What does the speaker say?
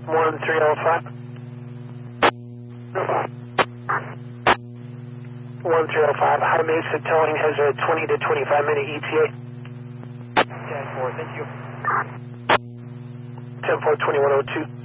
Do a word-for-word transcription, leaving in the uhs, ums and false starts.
one three oh five. one three oh five. High Mesa Towing has a twenty to twenty-five minute E T A. ten four, thank you. ten four twenty-one oh two.